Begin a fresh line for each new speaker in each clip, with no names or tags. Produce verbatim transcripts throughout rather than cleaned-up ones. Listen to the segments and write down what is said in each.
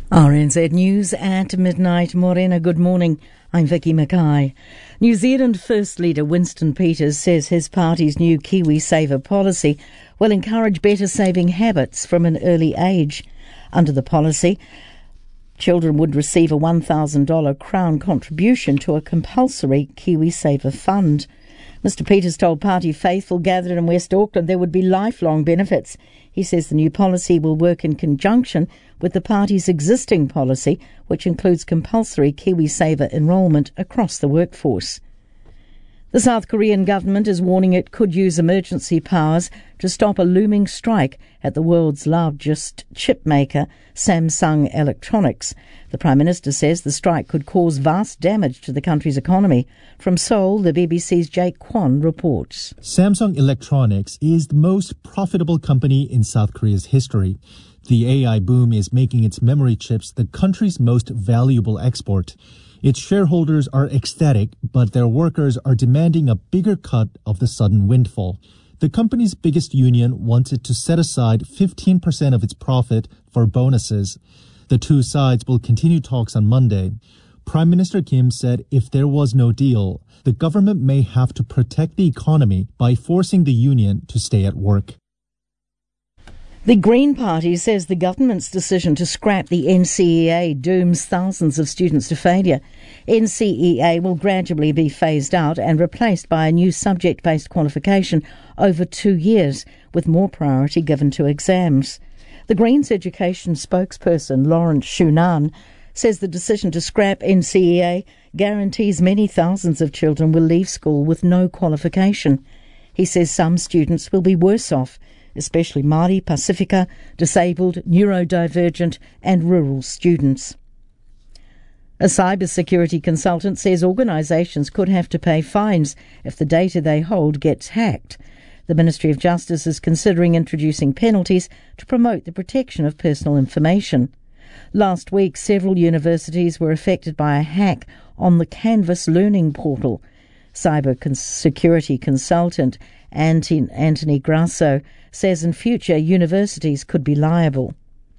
R N Z News at midnight. Morena, good morning. I'm Vicky Mackay. New Zealand First Leader Winston Peters says his party's new KiwiSaver policy will encourage better saving habits from an early age. Under the policy, children would receive a one thousand dollars Crown contribution to a compulsory KiwiSaver fund. Mister Peters told party faithful gathered in West Auckland there would be lifelong benefits. He says the new policy will work in conjunction with the party's existing policy, which includes compulsory KiwiSaver enrolment across the workforce. The South Korean government is warning it could use emergency powers to stop a looming strike at the world's largest chip maker, Samsung Electronics. The Prime Minister says the strike could cause vast damage to the country's economy. From Seoul, the B B C's Jake Kwon reports.
Samsung Electronics is the most profitable company in South Korea's history. The A I boom is making its memory chips the country's most valuable export. Its shareholders are ecstatic, but their workers are demanding a bigger cut of the sudden windfall. The company's biggest union wanted to set aside fifteen percent of its profit for bonuses. The two sides will continue talks on Monday. Prime Minister Kim said if there was no deal, the government may have to protect the economy by forcing the union to stay at work.
The Green Party says the government's decision to scrap the N C E A dooms thousands of students to failure. N C E A will gradually be phased out and replaced by a new subject-based qualification over two years, with more priority given to exams. The Greens education spokesperson, Lawrence Shunan, says the decision to scrap N C E A guarantees many thousands of children will leave school with no qualification. He says some students will be worse off, especially Māori, Pasifika, disabled, neurodivergent and rural students. A cybersecurity consultant says organisations could have to pay fines if the data they hold gets hacked. The Ministry of Justice is considering introducing penalties to promote the protection of personal information. Last week, several universities were affected by a hack on the Canvas learning portal. Cyber security consultant Anthony Grasso says in future universities could be liable.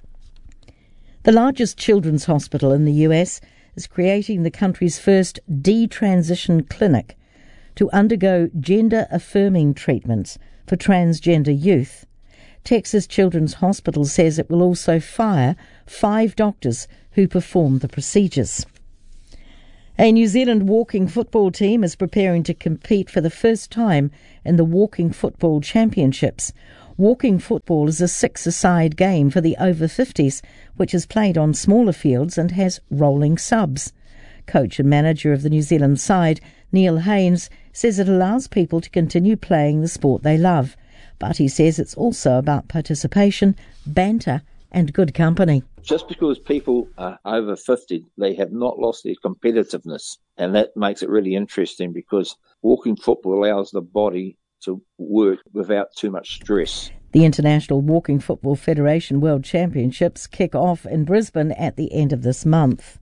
The largest children's hospital in the U S is creating the country's first detransition clinic to undergo gender-affirming treatments for transgender youth. Texas Children's Hospital says it will also fire five doctors who performed the procedures. A New Zealand walking football team is preparing to compete for the first time in the Walking Football Championships. Walking football is a six-a-side game for the over fifties, which is played on smaller fields and has rolling subs. Coach and manager of the New Zealand side, Neil Haynes, says it allows people to continue playing the sport they love. But he says it's also about participation, banter and good company.
Just because people are over fifty, they have not lost their competitiveness. And that makes it really interesting because walking football allows the body to work without too much stress.
The International Walking Football Federation World Championships kick off in Brisbane at the end of this month.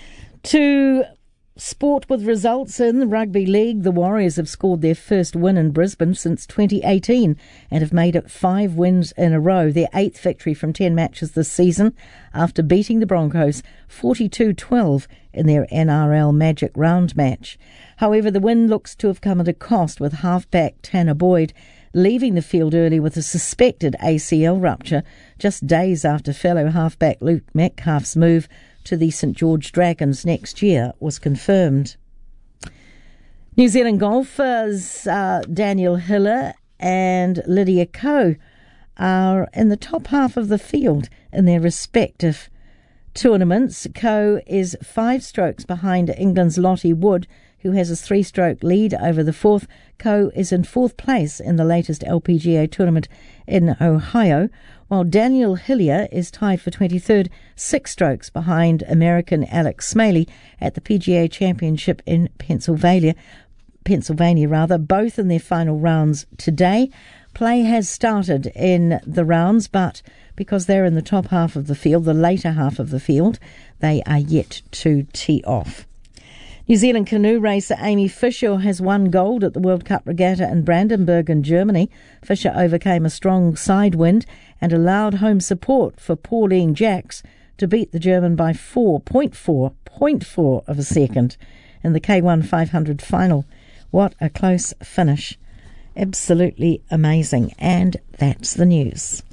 To sport with results in the Rugby League, the Warriors have scored their first win in Brisbane since twenty eighteen and have made it five wins in a row, their eighth victory from ten matches this season, after beating the Broncos forty-two twelve in their N R L Magic Round match. However, the win looks to have come at a cost, with halfback Tanner Boyd leaving the field early with a suspected A C L rupture just days after fellow halfback Luke Metcalf's move to the St George Dragons next year was confirmed. New Zealand golfers uh, Daniel Hiller and Lydia Ko are in the top half of the field in their respective tournaments. Ko is five strokes behind England's Lottie Wood, who has a three-stroke lead over the fourth. Ko is in fourth place in the latest L P G A tournament in Ohio, while Daniel Hillier is tied for twenty-third, six strokes behind American Alex Smalley at the P G A Championship in Pennsylvania, Pennsylvania rather, both in their final rounds today. Play has started in the rounds, but because they're in the top half of the field, the later half of the field, they are yet to tee off. New Zealand canoe racer Amy Fisher has won gold at the World Cup Regatta in Brandenburg in Germany. Fisher overcame a strong side wind and allowed home support for Pauline Jacks to beat the German by four point four point four of a second in the K one five hundred final. What a close finish. Absolutely amazing. And that's the news.